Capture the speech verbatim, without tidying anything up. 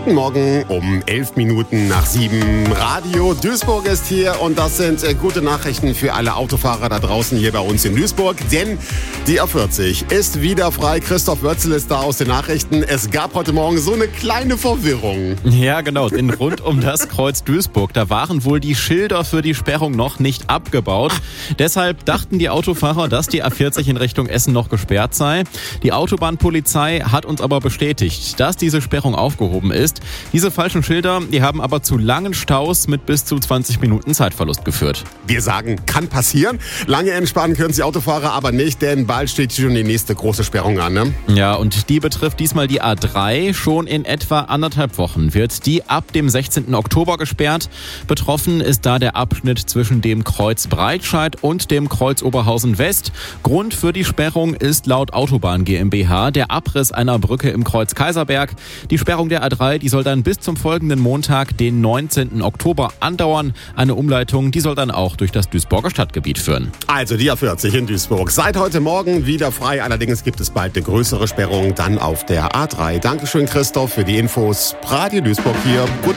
Guten Morgen um elf Minuten nach sieben. Radio Duisburg ist hier und das sind äh, gute Nachrichten für alle Autofahrer da draußen hier bei uns in Duisburg, denn die A vierzig ist wieder frei. Christoph Wörzel ist da aus den Nachrichten. Es gab heute Morgen so eine kleine Verwirrung. Ja, genau, denn rund um das Kreuz Duisburg, da waren wohl die Schilder für die Sperrung noch nicht abgebaut. Deshalb dachten die Autofahrer, dass die A vierzig in Richtung Essen noch gesperrt sei. Die Autobahnpolizei hat uns aber bestätigt, dass diese Sperrung aufgehoben ist. Diese falschen Schilder, die haben aber zu langen Staus mit bis zu zwanzig Minuten Zeitverlust geführt. Wir sagen, kann passieren. Lange entspannen können die Autofahrer aber nicht, denn bald steht schon die nächste große Sperrung an. Ne? Ja, und die betrifft diesmal die A drei. Schon in etwa anderthalb Wochen wird die ab dem sechzehnten Oktober gesperrt. Betroffen ist da der Abschnitt zwischen dem Kreuz Breitscheid und dem Kreuz Oberhausen West. Grund für die Sperrung ist laut Autobahn GmbH der Abriss einer Brücke im Kreuz Kaiserberg. Die Sperrung der A drei, die soll dann bis zum folgenden Montag, den neunzehnten Oktober, andauern. Eine Umleitung, die soll dann auch durch das Duisburger Stadtgebiet führen. Also die A vierzig in Duisburg. Seit heute Morgen wieder frei. Allerdings gibt es bald eine größere Sperrung dann auf der A drei. Dankeschön, Christoph, für die Infos. Radio Duisburg hier. Gut